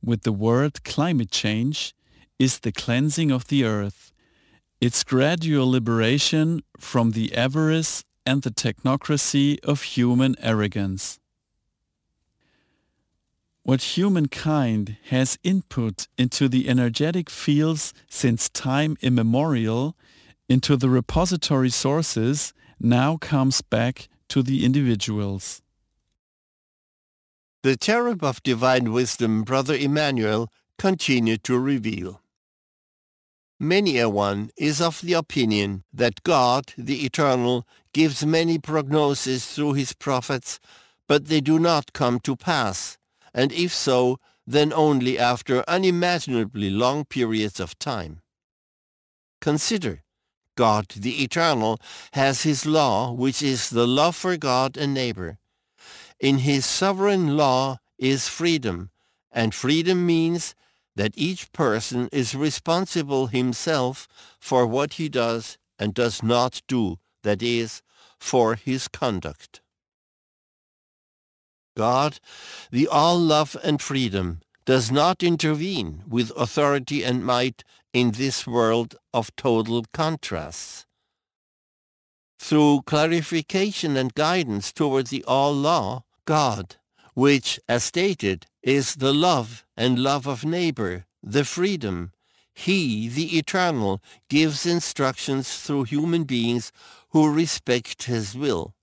with the word climate change is the cleansing of the earth, its gradual liberation from the avarice and the technocracy of human arrogance. What humankind has input into the energetic fields since time immemorial, into the repository sources, now comes back to the individuals. The cherub of divine wisdom, Brother Emmanuel, continued to reveal. Many a one is of the opinion that God, the Eternal, gives many prognoses through his prophets, but they do not come to pass, and if so, then only after unimaginably long periods of time. Consider, God, the Eternal, has his law, which is the love for God and neighbor. In his sovereign law is freedom, and freedom means that each person is responsible himself for what he does and does not do, that is, for his conduct. God, the all-love and freedom, does not intervene with authority and might in this world of total contrasts. Through clarification and guidance toward the all-law, God, which, as stated, is the love and love of neighbor, the freedom, he, the Eternal, gives instructions through human beings who respect his will.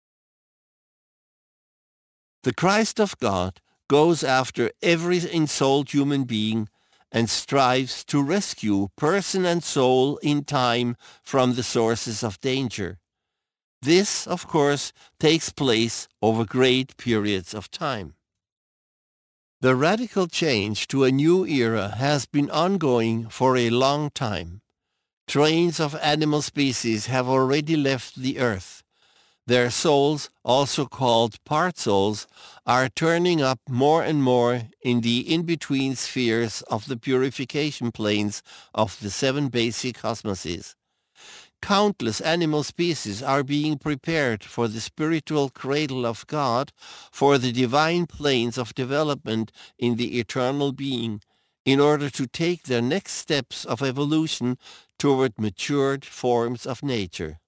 The Christ of God goes after every ensouled human being and strives to rescue person and soul in time from the sources of danger. This, of course, takes place over great periods of time. The radical change to a new era has been ongoing for a long time. Trains of animal species have already left the earth. Their souls, also called part souls, are turning up more and more in the in-between spheres of the purification planes of the 7 basic cosmoses. Countless animal species are being prepared for the spiritual cradle of God, for the divine planes of development in the eternal being, in order to take their next steps of evolution toward matured forms of nature.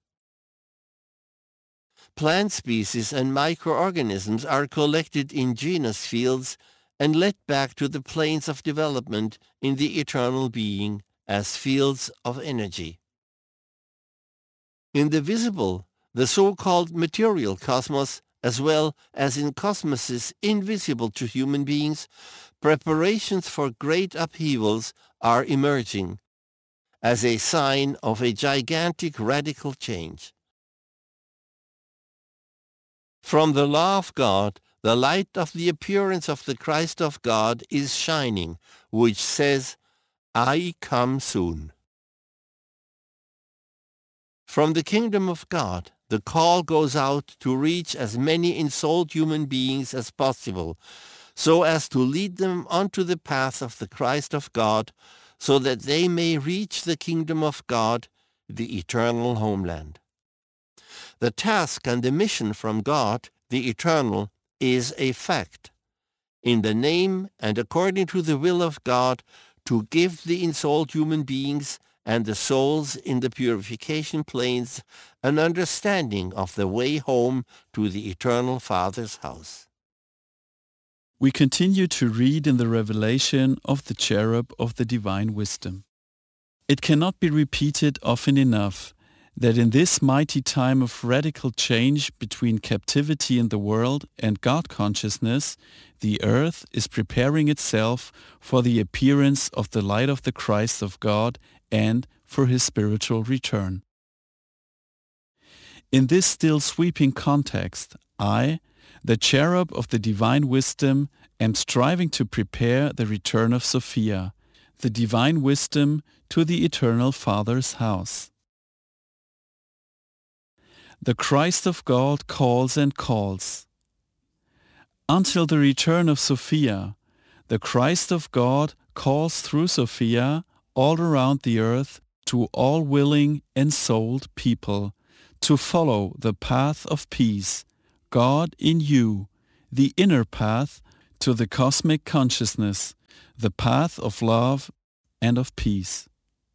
Plant species and microorganisms are collected in genus fields and led back to the planes of development in the eternal being as fields of energy. In the visible, the so-called material cosmos, as well as in cosmoses invisible to human beings, preparations for great upheavals are emerging as a sign of a gigantic radical change. From the law of God, the light of the appearance of the Christ of God is shining, which says, I come soon. From the kingdom of God, the call goes out to reach as many ensouled human beings as possible, so as to lead them onto the path of the Christ of God, so that they may reach the kingdom of God, the eternal homeland. The task and the mission from God, the Eternal, is a fact. In the name and according to the will of God, to give the ensouled human beings and the souls in the purification planes an understanding of the way home to the Eternal Father's house. We continue to read in the revelation of the cherub of the divine wisdom. It cannot be repeated often enough that in this mighty time of radical change between captivity in the world and God consciousness, the earth is preparing itself for the appearance of the light of the Christ of God and for his spiritual return. In this still sweeping context, I, the cherub of the divine wisdom, am striving to prepare the return of Sophia, the divine wisdom, to the eternal Father's house. The Christ of God calls and calls. Until the return of Sophia, the Christ of God calls through Sophia all around the earth to all willing, ensouled people to follow the path of peace, God in you, the inner path to the cosmic consciousness, the path of love and of peace.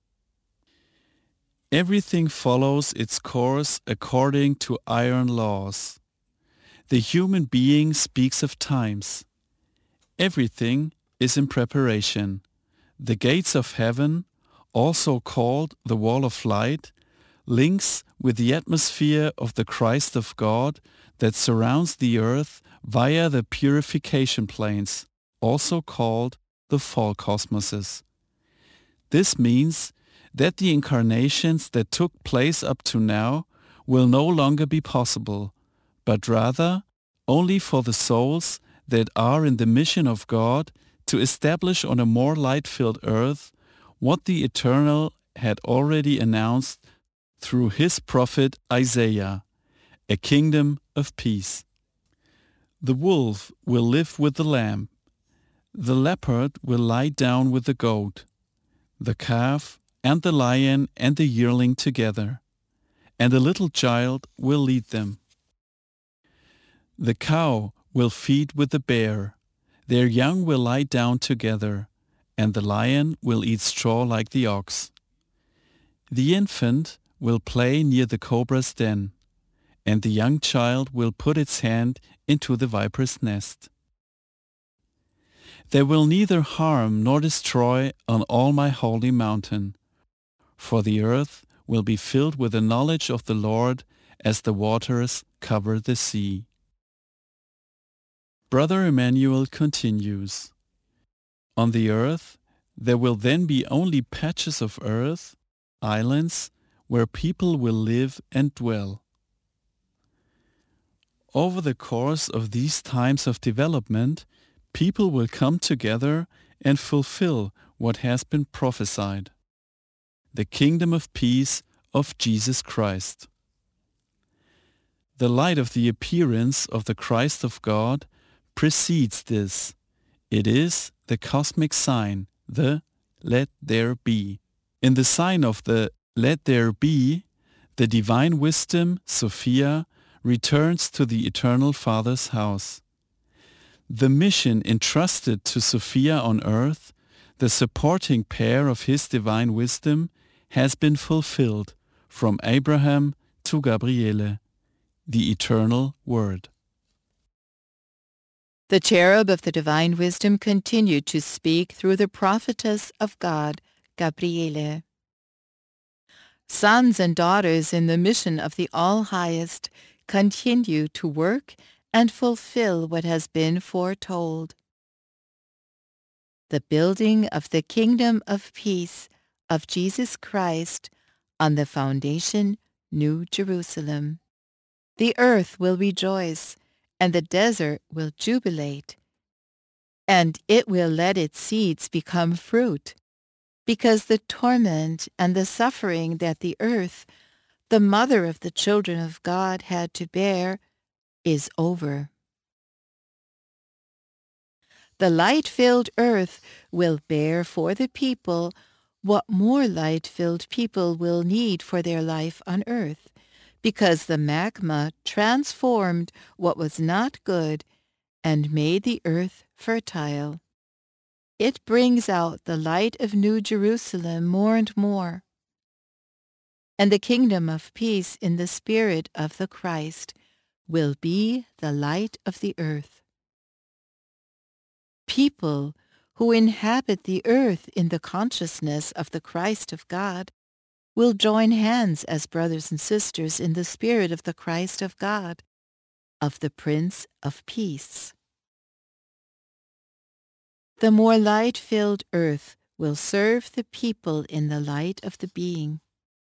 Everything follows its course according to iron laws. The human being speaks of times. Everything is in preparation. The gates of heaven, also called the wall of light, links with the atmosphere of the Christ of God that surrounds the earth via the purification planes, also called the fall cosmoses. This means that the incarnations that took place up to now will no longer be possible, but rather only for the souls that are in the mission of God to establish on a more light-filled earth what the Eternal had already announced through his prophet Isaiah, a kingdom of peace. The wolf will live with the lamb. The leopard will lie down with the goat. The calf and the lion and the yearling together, and a little child will lead them. The cow will feed with the bear. Their young will lie down together, and the lion will eat straw like the ox. The infant will play near the cobra's den, and the young child will put its hand into the viper's nest. They will neither harm nor destroy on all my holy mountain, for the earth will be filled with the knowledge of the Lord as the waters cover the sea. Brother Emmanuel continues, on the earth there will then be only patches of earth, islands, where people will live and dwell. Over the course of these times of development, people will come together and fulfill what has been prophesied, the kingdom of peace of Jesus Christ. The light of the appearance of the Christ of God precedes this. It is the cosmic sign, the Let There Be. In the sign of the Let There Be, the divine wisdom, Sophia, returns to the Eternal Father's house. The mission entrusted to Sophia on earth, the supporting pair of his divine wisdom, has been fulfilled from Abraham to Gabriele, the eternal Word. The cherub of the divine wisdom continued to speak through the prophetess of God, Gabriele. Sons and daughters in the mission of the All-Highest continue to work and fulfill what has been foretold. The building of the kingdom of peace of Jesus Christ on the foundation, New Jerusalem. The earth will rejoice, and the desert will jubilate, and it will let its seeds become fruit, because the torment and the suffering that the earth, the mother of the children of God, had to bear, is over. The light-filled earth will bear for the people what more light-filled people will need for their life on earth, because the magma transformed what was not good and made the earth fertile. It brings out the light of New Jerusalem more and more, and the kingdom of peace in the spirit of the Christ will be the light of the earth. People who inhabit the earth in the consciousness of the Christ of God will join hands as brothers and sisters in the spirit of the Christ of God, of the Prince of Peace. The more light-filled earth will serve the people in the light of the being.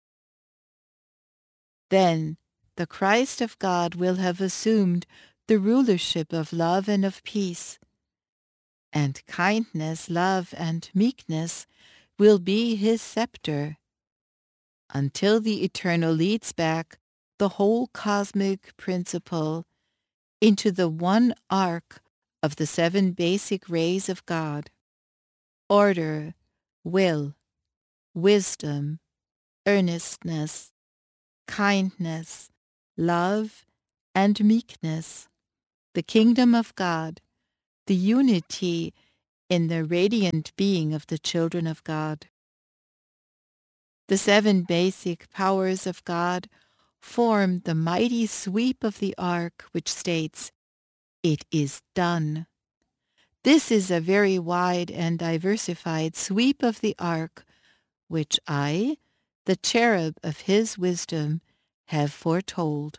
Then the Christ of God will have assumed the rulership of love and of peace, and kindness, love, and meekness will be his scepter, until the Eternal leads back the whole cosmic principle into the one arc of the 7 basic rays of God: order, will, wisdom, earnestness, kindness, love, and meekness, the kingdom of God, the unity in the radiant being of the children of God. The 7 basic powers of God form the mighty sweep of the ark, which states, "It is done." This is a very wide and diversified sweep of the ark, which I, the cherub of his wisdom, have foretold.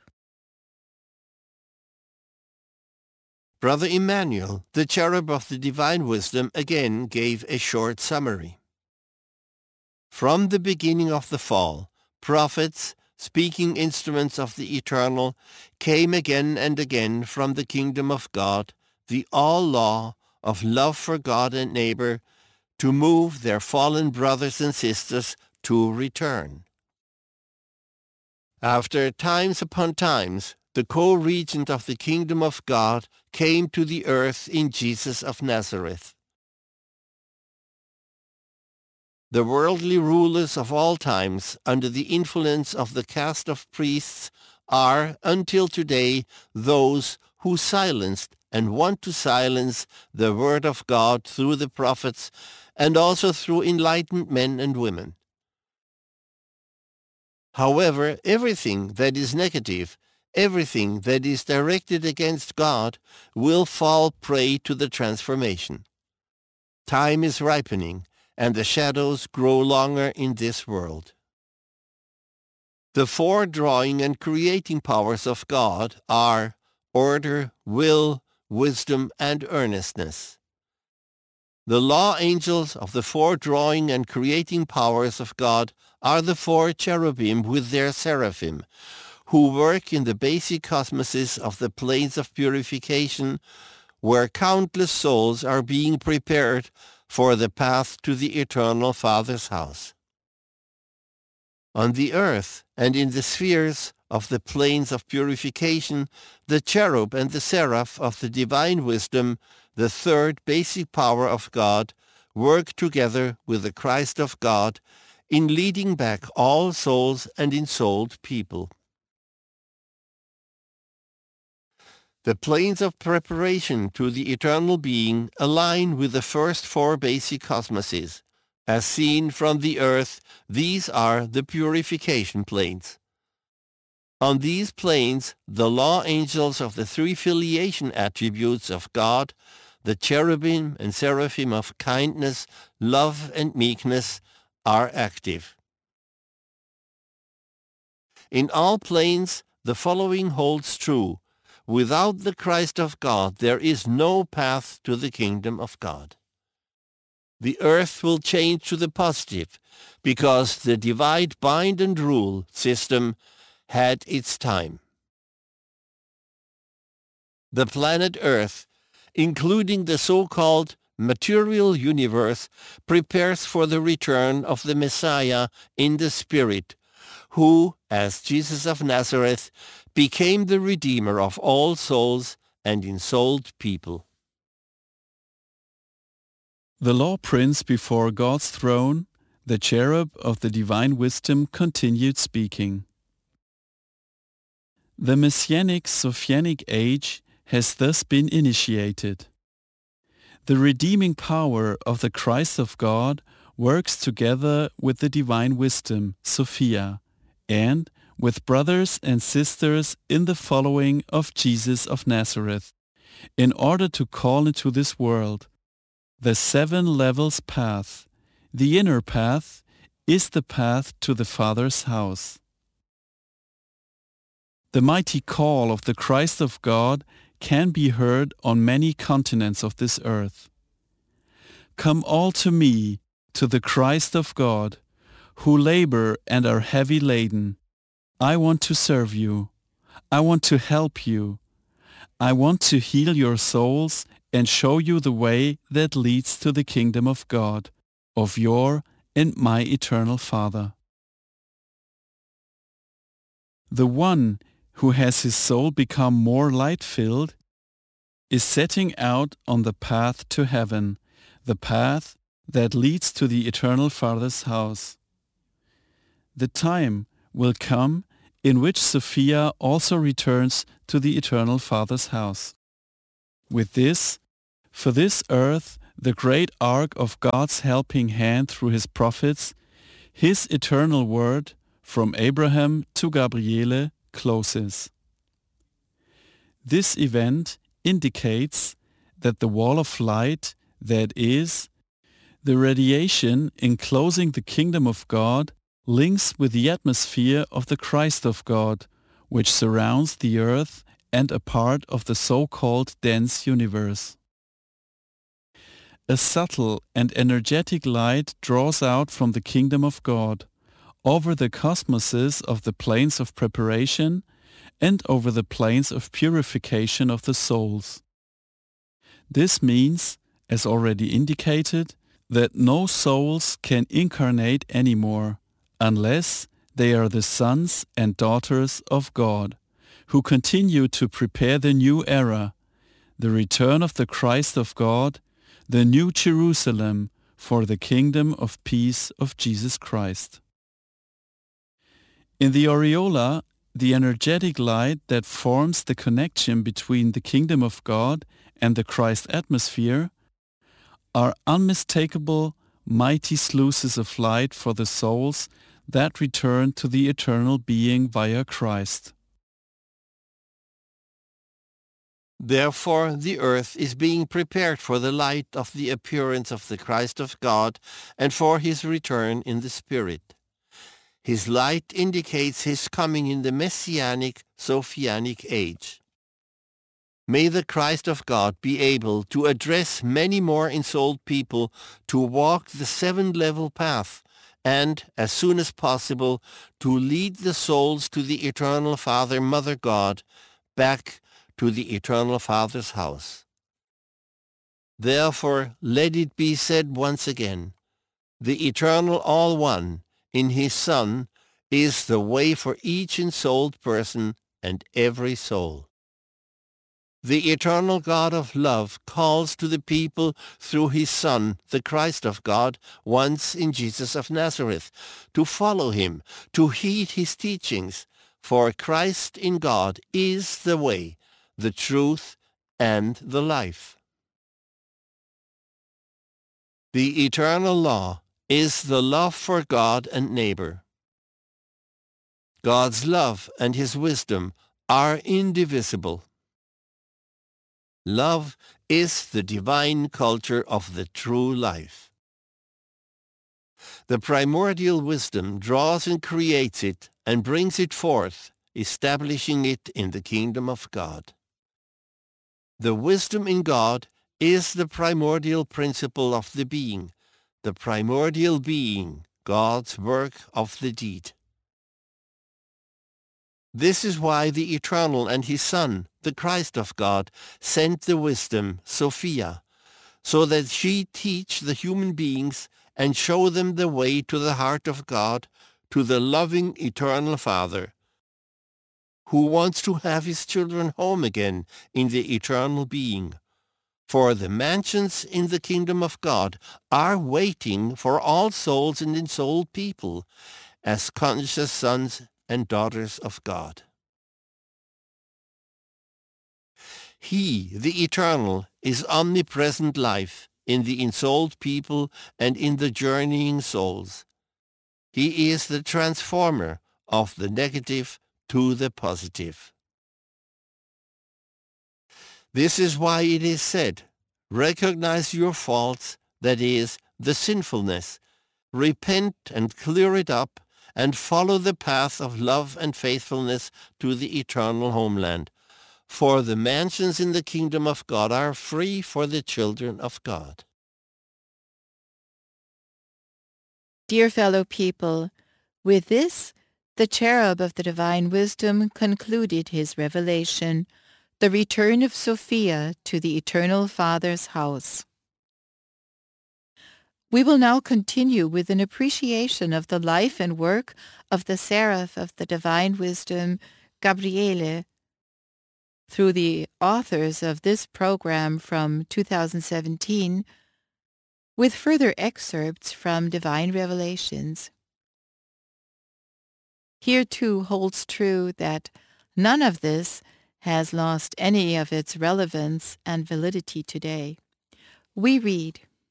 Brother Emmanuel, the cherub of the divine wisdom, again gave a short summary. From the beginning of the fall, prophets, speaking instruments of the Eternal, came again and again from the kingdom of God, the all-law of love for God and neighbor, to move their fallen brothers and sisters to return. After times upon times, the co-regent of the kingdom of God came to the earth in Jesus of Nazareth. The worldly rulers of all times, under the influence of the caste of priests, are, until today, those who silenced and want to silence the word of God through the prophets and also through enlightened men and women. However, everything that is negative, everything that is directed against God, will fall prey to the transformation. Time is ripening, and the shadows grow longer in this world. The 4 drawing and creating powers of God are order, will, wisdom, and earnestness. The law angels of the 4 drawing and creating powers of God are the 4 cherubim with their seraphim, who work in the basic cosmoses of the planes of purification, where countless souls are being prepared for the path to the eternal Father's house. On the earth and in the spheres of the planes of purification, the cherub and the seraph of the divine wisdom, the 3rd basic power of God, work together with the Christ of God in leading back all souls and ensouled people. The planes of preparation to the eternal being align with the first 4 basic cosmoses. As seen from the earth, these are the purification planes. On these planes, the law angels of the 3 filiation attributes of God, the cherubim and seraphim of kindness, love, and meekness, are active. In all planes, the following holds true. Without the Christ of God, there is no path to the kingdom of God. The earth will change to the positive because the divide, bind, and rule system had its time. The planet Earth, including the so-called material universe, prepares for the return of the Messiah in the Spirit, who, as Jesus of Nazareth, became the Redeemer of all souls and ensouled people. The law prince before God's throne, the cherub of the divine wisdom, continued speaking. The Messianic Sophianic age has thus been initiated. The redeeming power of the Christ of God works together with the divine wisdom, Sophia, and with brothers and sisters in the following of Jesus of Nazareth, in order to call into this world the 7 levels path. The inner path is the path to the Father's house. The mighty call of the Christ of God can be heard on many continents of this earth. Come all to me, to the Christ of God, who labor and are heavy laden. I want to serve you. I want to help you. I want to heal your souls and show you the way that leads to the kingdom of God, of your and my eternal Father. The one who has his soul become more light-filled is setting out on the path to heaven, the path that leads to the eternal Father's house. The time will come in which Sophia also returns to the eternal Father's house. With this, for this earth, the great arc of God's helping hand through his prophets, his eternal word from Abraham to Gabriele closes. This event indicates that the wall of light, that is, the radiation enclosing the kingdom of God, links with the atmosphere of the Christ of God, which surrounds the earth and a part of the so-called dense universe. A subtle and energetic light draws out from the kingdom of God, over the cosmoses of the planes of preparation and over the planes of purification of the souls. This means, as already indicated, that no souls can incarnate anymore unless they are the sons and daughters of God, who continue to prepare the new era, the return of the Christ of God, the new Jerusalem for the kingdom of peace of Jesus Christ. In the aureola, the energetic light that forms the connection between the kingdom of God and the Christ atmosphere are unmistakable, mighty sluices of light for the souls that return to the eternal being via Christ. Therefore, the earth is being prepared for the light of the appearance of the Christ of God and for his return in the Spirit. His light indicates his coming in the Messianic, Sophianic age. May the Christ of God be able to address many more ensouled people to walk the seven-level path and, as soon as possible, to lead the souls to the Eternal Father, Mother God, back to the Eternal Father's house. Therefore, let it be said once again, the Eternal All One, in his Son, is the way for each ensouled person and every soul. The eternal God of love calls to the people through his Son, the Christ of God, once in Jesus of Nazareth, to follow him, to heed his teachings, for Christ in God is the way, the truth, and the life. The eternal law is the love for God and neighbor. God's love and his wisdom are indivisible. Love is the divine culture of the true life. The primordial wisdom draws and creates it and brings it forth, establishing it in the kingdom of God. The wisdom in God is the primordial principle of the being, the primordial being, God's work of the deed. This is why the Eternal and his Son, the Christ of God, sent the wisdom, Sophia, so that she teach the human beings and show them the way to the heart of God, to the loving Eternal Father, who wants to have his children home again in the eternal being. For the mansions in the kingdom of God are waiting for all souls and ensouled people, as conscious sons and daughters of God. He, the Eternal, is omnipresent life in the ensouled people and in the journeying souls. He is the transformer of the negative to the positive. This is why it is said, recognize your faults, that is, the sinfulness, repent and clear it up, and follow the path of love and faithfulness to the eternal homeland. For the mansions in the kingdom of God are free for the children of God. Dear fellow people, with this, the cherub of the divine wisdom concluded his revelation, the return of Sophia to the Eternal Father's house. We will now continue with an appreciation of the life and work of the seraph of the divine wisdom, Gabriele, through the authors of this program from 2017, with further excerpts from Divine Revelations. Here too holds true that none of this has lost any of its relevance and validity today. We read,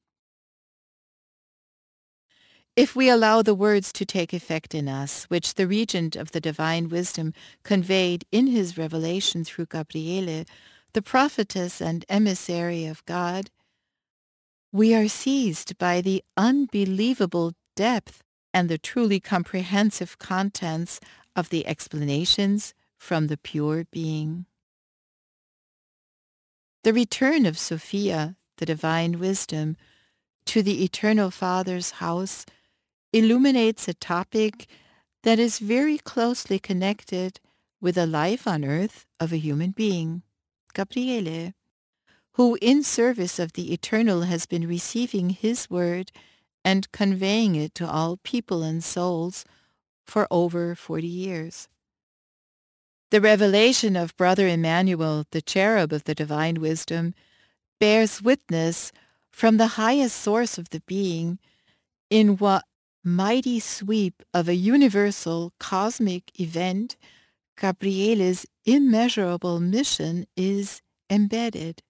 If we allow the words to take effect in us, which the regent of the divine wisdom conveyed in his revelation through Gabriele, the prophetess and emissary of God, we are seized by the unbelievable depth and the truly comprehensive contents of the explanations from the pure being. The return of Sophia, the divine wisdom, to the Eternal Father's house illuminates a topic that is very closely connected with the life on earth of a human being, Gabriele, who in service of the Eternal has been receiving his word and conveying it to all people and souls for over 40 years. The revelation of Brother Emmanuel, the cherub of the divine wisdom, bears witness from the highest source of the being in what mighty sweep of a universal cosmic event Gabriele's immeasurable mission is embedded.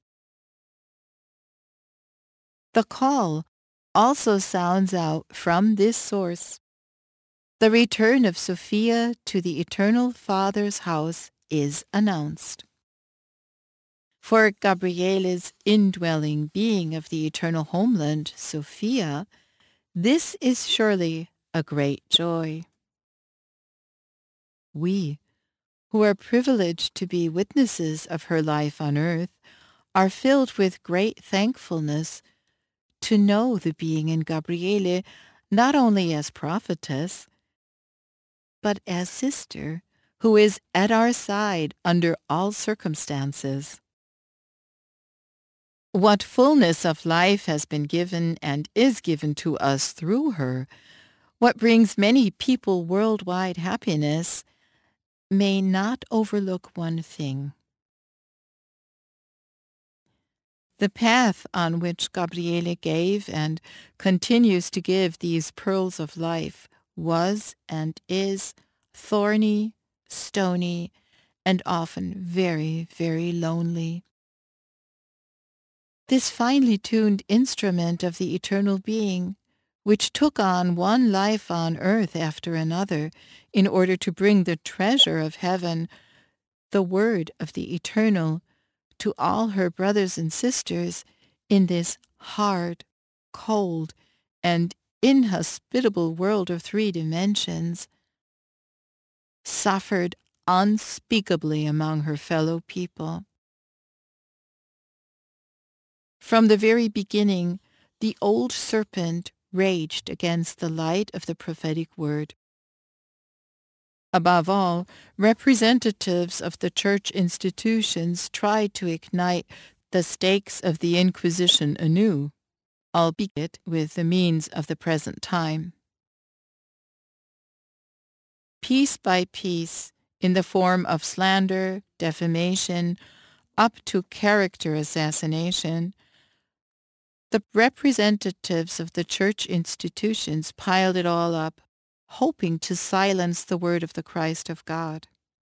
The call also sounds out from this source. The return of Sophia to the Eternal Father's house is announced. For Gabriele's indwelling being of the eternal homeland, Sophia, this is surely a great joy. We, who are privileged to be witnesses of her life on earth, are filled with great thankfulness to know the being in Gabriele not only as prophetess, but as sister, who is at our side under all circumstances. What fullness of life has been given and is given to us through her, what brings many people worldwide happiness, may not overlook one thing. The path on which Gabriele gave and continues to give these pearls of life was and is thorny, stony, and often very, very lonely. This finely tuned instrument of the eternal being, which took on one life on earth after another in order to bring the treasure of heaven, the word of the eternal, to all her brothers and sisters in this hard, cold, and inhospitable world of 3 dimensions, suffered unspeakably among her fellow people. From the very beginning, the old serpent raged against the light of the prophetic word. Above all, representatives of the church institutions tried to ignite the stakes of the Inquisition anew, albeit with the means of the present time. Piece by piece, in the form of slander, defamation, up to character assassination, the representatives of the church institutions piled it all up, hoping to silence the word of the Christ of God.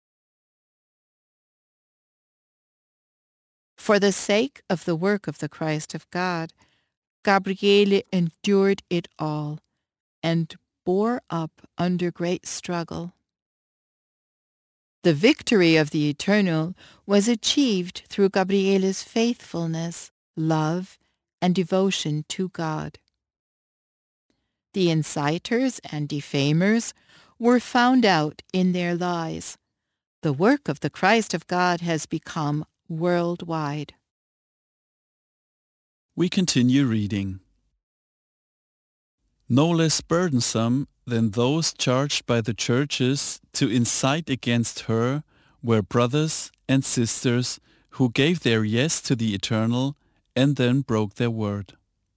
For the sake of the work of the Christ of God, Gabriele endured it all and bore up under great struggle. The victory of the Eternal was achieved through Gabriele's faithfulness, love, and devotion to God. The inciters and defamers were found out in their lies. The work of the Christ of God has become worldwide. We continue reading. No less burdensome than those charged by the churches to incite against her were brothers and sisters who gave their yes to the Eternal and then broke their word.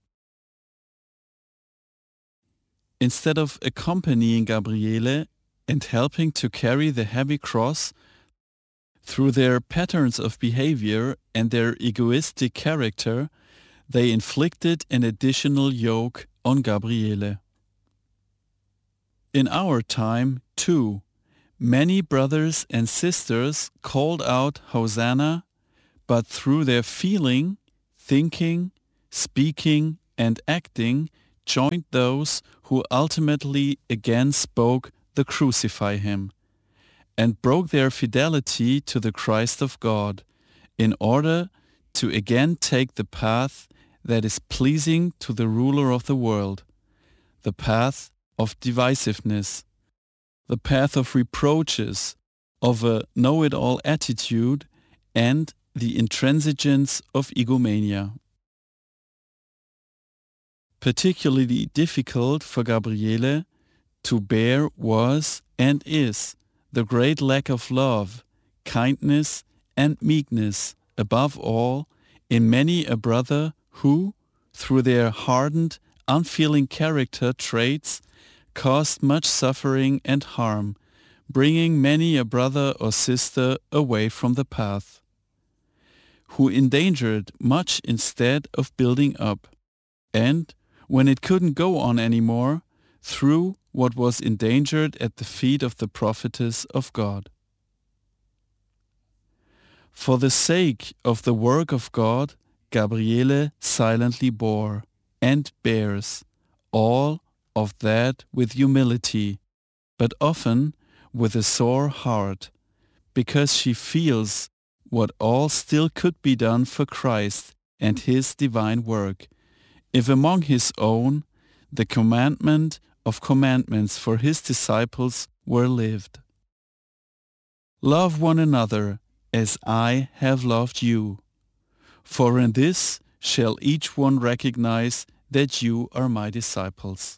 Instead of accompanying Gabriele and helping to carry the heavy cross, through their patterns of behavior and their egoistic character, they inflicted an additional yoke on Gabriele. In our time, too, many brothers and sisters called out Hosanna, but through their feeling, thinking, speaking, and acting joined those who ultimately again spoke the "Crucify Him," and broke their fidelity to the Christ of God, in order to again take the path that is pleasing to the ruler of the world, the path of divisiveness, the path of reproaches, of a know-it-all attitude, and the intransigence of egomania. Particularly difficult for Gabriele to bear was and is the great lack of love, kindness, and meekness, above all, in many a brother who, through their hardened, unfeeling character traits, caused much suffering and harm, bringing many a brother or sister away from the path, who endangered much instead of building up, and, when it couldn't go on anymore, threw what was endangered at the feet of the prophetess of God. For the sake of the work of God, Gabriele silently bore, and bears, all of that with humility, but often with a sore heart, because she feels what all still could be done for Christ and His divine work, if among His own the commandment of commandments for His disciples were lived. Love one another as I have loved you, for in this shall each one recognize that you are my disciples.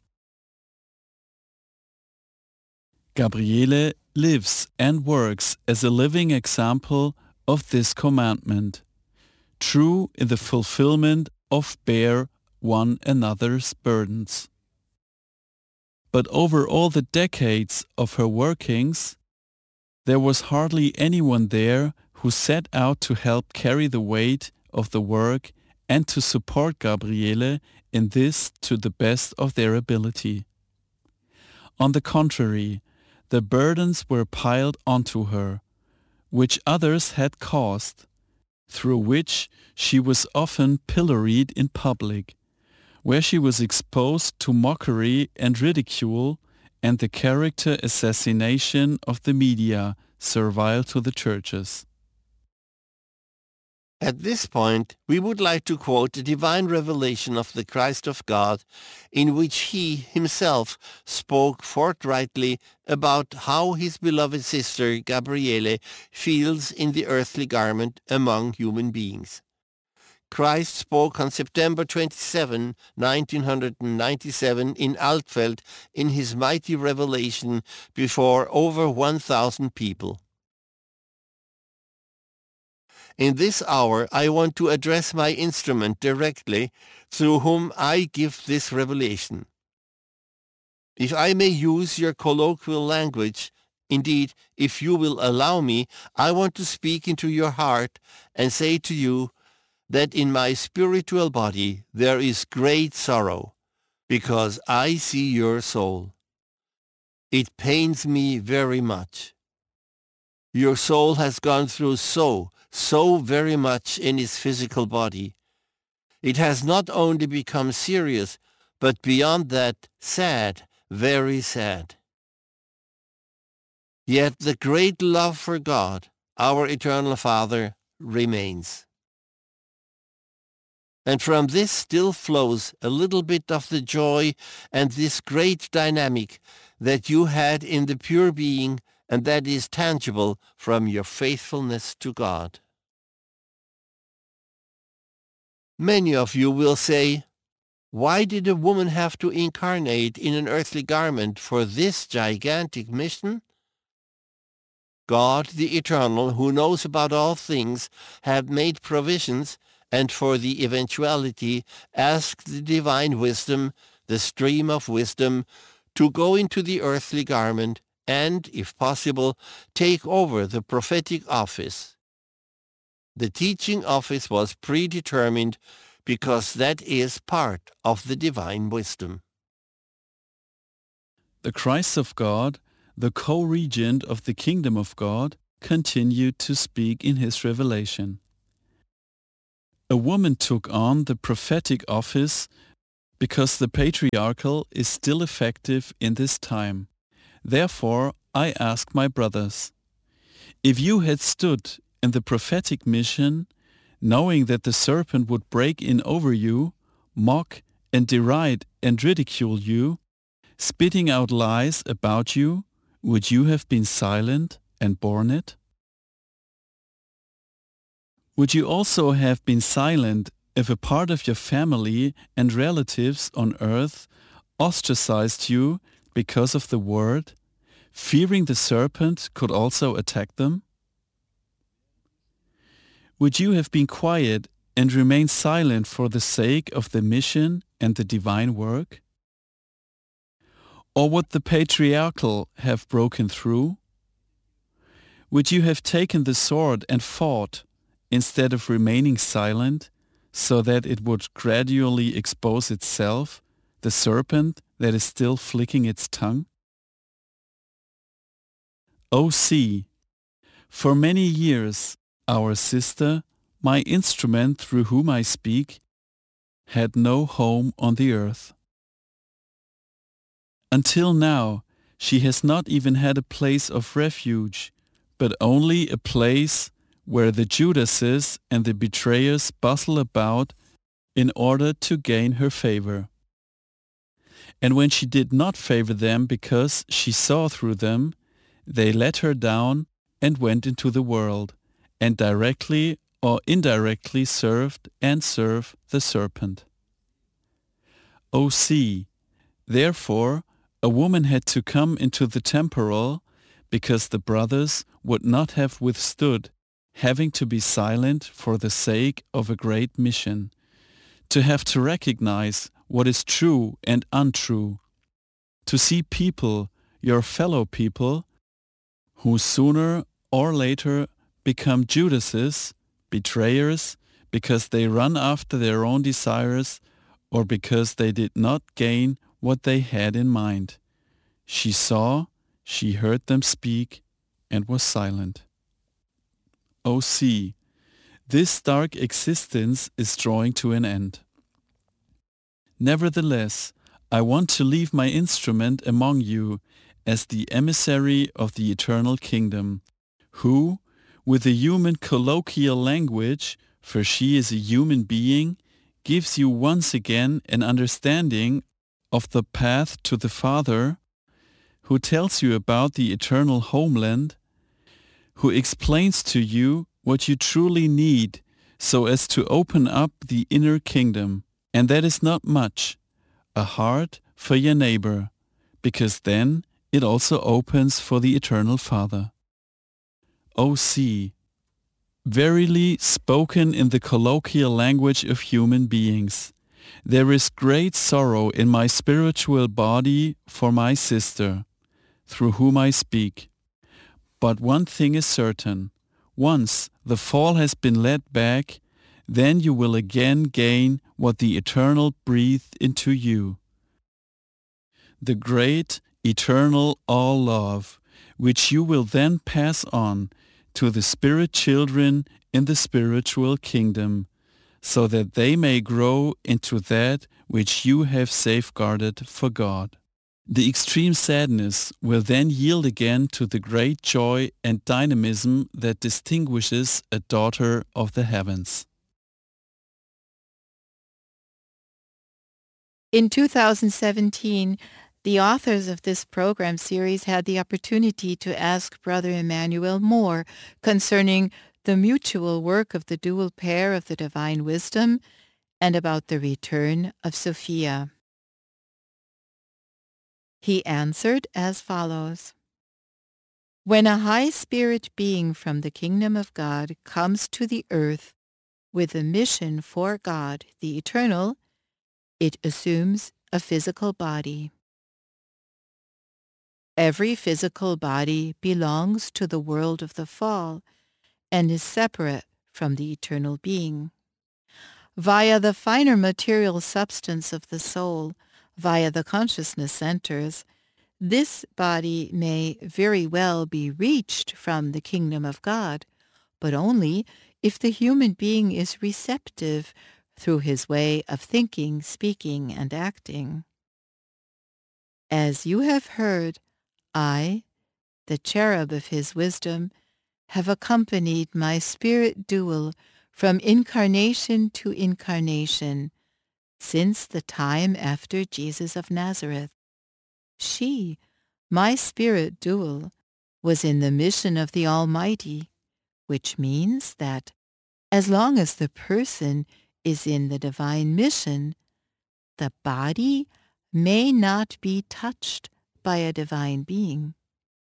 Gabriele lives and works as a living example of this commandment, true in the fulfillment of bear one another's burdens. But over all the decades of her workings, there was hardly anyone there who set out to help carry the weight of the work and to support Gabriele in this to the best of their ability. On the contrary, the burdens were piled onto her, which others had caused, through which she was often pilloried in public, where she was exposed to mockery and ridicule and the character assassination of the media servile to the churches. At this point, we would like to quote the divine revelation of the Christ of God, in which He Himself spoke forthrightly about how His beloved sister Gabriele feels in the earthly garment among human beings. Christ spoke on September 27, 1997 in Altfeld in His mighty revelation before over 1,000 people. In this hour, I want to address my instrument directly, through whom I give this revelation. If I may use your colloquial language, indeed, if you will allow me, I want to speak into your heart and say to you that in my spiritual body there is great sorrow, because I see your soul. It pains me very much. Your soul has gone through so very much in its physical body. It has not only become serious, but beyond that, sad, very sad. Yet the great love for God, our eternal Father, remains. And from this still flows a little bit of the joy and this great dynamic that you had in the pure being, and that is tangible from your faithfulness to God. Many of you will say, why did a woman have to incarnate in an earthly garment for this gigantic mission? God, the Eternal, who knows about all things, have made provisions, and for the eventuality asked the divine wisdom, the stream of wisdom, to go into the earthly garment and, if possible, take over the prophetic office. The teaching office was predetermined because that is part of the divine wisdom. The Christ of God, the co-regent of the kingdom of God, continued to speak in His revelation. A woman took on the prophetic office because the patriarchal is still effective in this time. Therefore, I ask my brothers, if you had stood in the prophetic mission, knowing that the serpent would break in over you, mock and deride and ridicule you, spitting out lies about you, would you have been silent and borne it? Would you also have been silent if a part of your family and relatives on earth ostracized you because of the word, fearing the serpent could also attack them? Would you have been quiet and remained silent for the sake of the mission and the divine work? Or would the patriarchal have broken through? Would you have taken the sword and fought instead of remaining silent, so that it would gradually expose itself, the serpent that is still flicking its tongue? O see, for many years our sister, my instrument through whom I speak, had no home on the earth. Until now, she has not even had a place of refuge, but only a place where the Judases and the betrayers bustle about in order to gain her favor. And when she did not favor them because she saw through them, they let her down and went into the world, and directly or indirectly served and serve the serpent. O see, therefore, a woman had to come into the temporal, because the brothers would not have withstood having to be silent for the sake of a great mission, to have to recognize what is true and untrue, to see people, your fellow people, who sooner or later become Judases, betrayers, because they run after their own desires or because they did not gain what they had in mind. She saw, she heard them speak, and was silent. O see, this dark existence is drawing to an end. Nevertheless, I want to leave my instrument among you as the emissary of the eternal kingdom, who, with a human colloquial language, for she is a human being, gives you once again an understanding of the path to the Father, who tells you about the eternal homeland, who explains to you what you truly need so as to open up the inner kingdom. And that is not much, a heart for your neighbor, because then it also opens for the eternal Father. O see, verily spoken in the colloquial language of human beings, there is great sorrow in my spiritual body for my sister, through whom I speak. But one thing is certain, once the fall has been led back, then you will again gain what the Eternal breathed into you. The great, eternal all-love, which you will then pass on to the spirit children in the spiritual kingdom, so that they may grow into that which you have safeguarded for God. The extreme sadness will then yield again to the great joy and dynamism that distinguishes a daughter of the heavens. In 2017, the authors of this program series had the opportunity to ask Brother Emmanuel more concerning the mutual work of the dual pair of the divine wisdom and about the return of Sophia. He answered as follows. When a high spirit being from the kingdom of God comes to the earth with a mission for God, the eternal, it assumes a physical body. Every physical body belongs to the world of the fall and is separate from the eternal being. Via the finer material substance of the soul, via the consciousness centers, this body may very well be reached from the kingdom of God, but only if the human being is receptive through his way of thinking, speaking, and acting. As you have heard, I, the cherub of his wisdom, have accompanied my spirit dual from incarnation to incarnation, since the time after Jesus of Nazareth. She, my spirit dual, was in the mission of the Almighty, which means that as long as the person is in the divine mission, the body may not be touched by a divine being.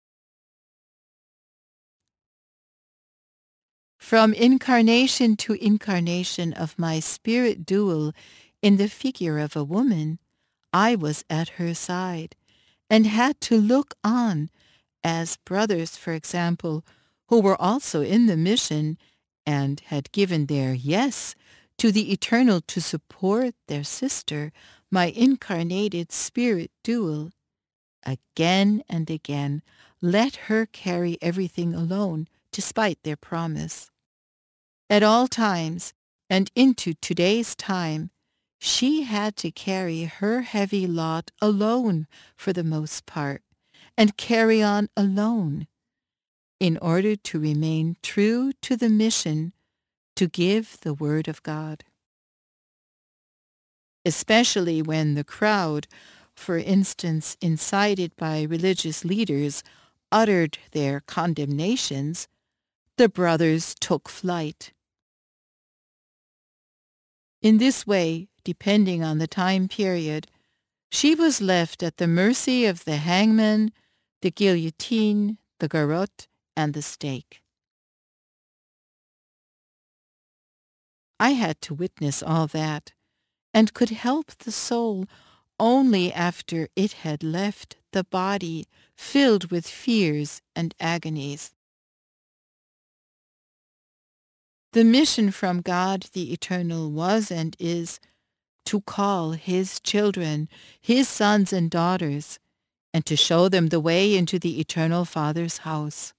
From incarnation to incarnation of my spirit dual in the figure of a woman, I was at her side and had to look on as brothers, for example, who were also in the mission and had given their yes to the eternal to support their sister, my incarnated spirit dual, again and again let her carry everything alone despite their promise. At all times and into today's time, she had to carry her heavy lot alone for the most part, and carry on alone, in order to remain true to the mission to give the Word of God. Especially when the crowd, for instance incited by religious leaders, uttered their condemnations, the brothers took flight. In this way, depending on the time period, she was left at the mercy of the hangman, the guillotine, the garrote, and the stake. I had to witness all that, and could help the soul only after it had left the body filled with fears and agonies. The mission from God the Eternal was and is to call his children, his sons and daughters, and to show them the way into the Eternal Father's house.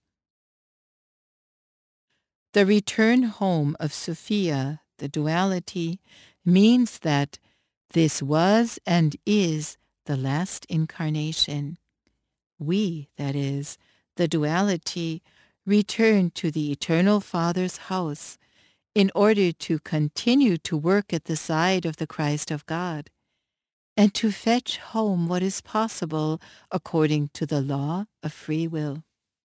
The return home of Sophia, the duality, means that this was and is the last incarnation. We, that is, the duality, return to the Eternal Father's house in order to continue to work at the side of the Christ of God, and to fetch home what is possible according to the law of free will.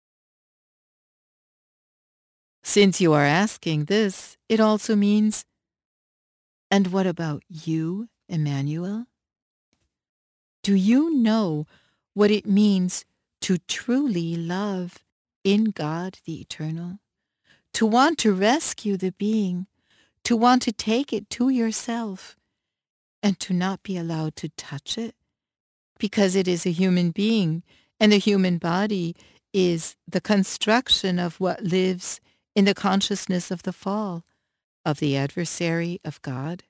Since you are asking this, it also means, and what about you, Emmanuel? Do you know what it means to truly love in God the Eternal? To want to rescue the being, to want to take it to yourself, and to not be allowed to touch it, because it is a human being, and the human body is the construction of what lives in the consciousness of the fall, of the adversary of God?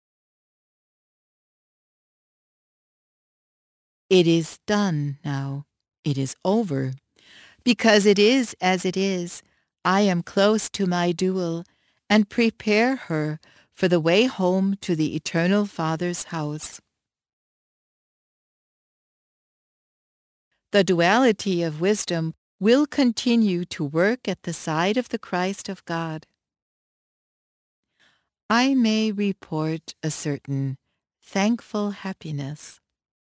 It is done now. It is over. Because it is as it is, I am close to my dual and prepare her for the way home to the Eternal Father's house. The duality of wisdom will continue to work at the side of the Christ of God. I may report a certain thankful happiness.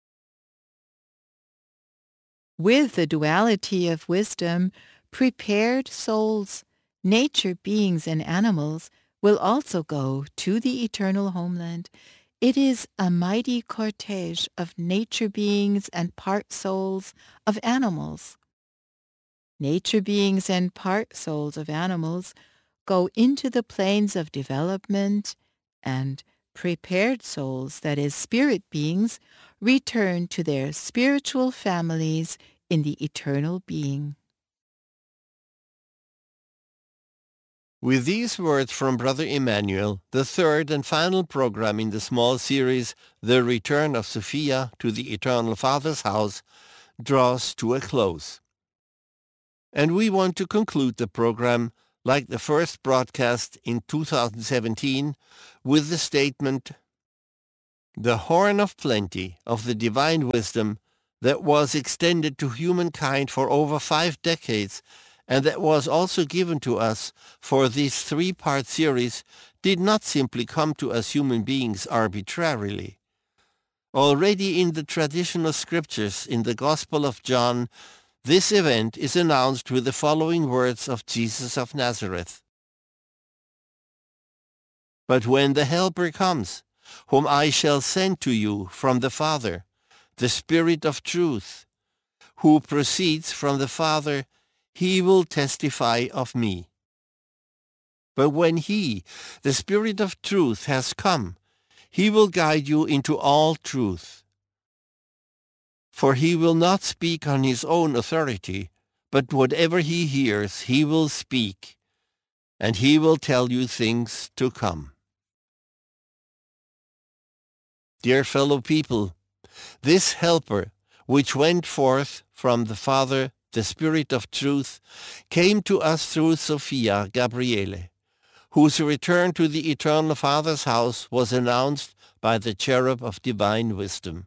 With the duality of wisdom, prepared souls, nature beings and animals will also go to the eternal homeland. It is a mighty cortege of nature beings and part souls of animals. Nature beings and part souls of animals go into the planes of development, and prepared souls, that is, spirit beings, return to their spiritual families in the eternal being. With these words from Brother Emmanuel, the third and final program in the small series, The Return of Sophia to the Eternal Father's House, draws to a close. And we want to conclude the program like the first broadcast in 2017, with the statement, "The horn of plenty of the divine wisdom that was extended to humankind for over 5 decades and that was also given to us for this 3-part series did not simply come to us human beings arbitrarily. Already in the traditional scriptures in the Gospel of John, this event is announced with the following words of Jesus of Nazareth. But when the Helper comes, whom I shall send to you from the Father, the Spirit of truth, who proceeds from the Father, he will testify of me. But when he, the Spirit of truth, has come, he will guide you into all truth. For he will not speak on his own authority, but whatever he hears he will speak, and he will tell you things to come." Dear fellow people, this Helper, which went forth from the Father, the Spirit of truth, came to us through Sophia Gabriele, whose return to the Eternal Father's house was announced by the cherub of divine wisdom.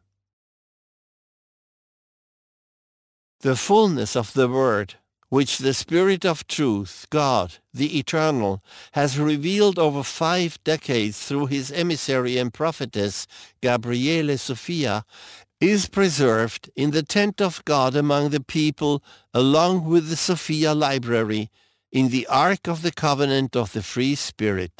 The fullness of the Word, which the Spirit of truth, God, the Eternal, has revealed over 5 decades through his emissary and prophetess, Gabriele Sophia, is preserved in the tent of God among the people, along with the Sophia Library, in the Ark of the Covenant of the Free Spirit.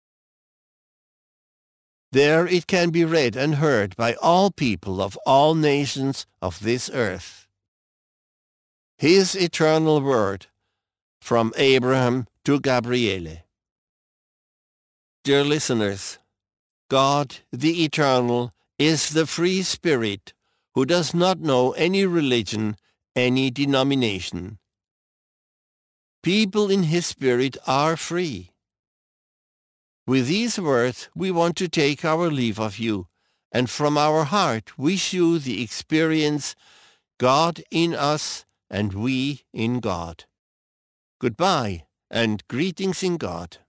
There it can be read and heard by all people of all nations of this earth. His eternal word, from Abraham to Gabriele. Dear listeners, God, the Eternal, is the free spirit who does not know any religion, any denomination. People in his spirit are free. With these words, we want to take our leave of you, and from our heart wish you the experience God in us and we in God. Goodbye, and greetings in God.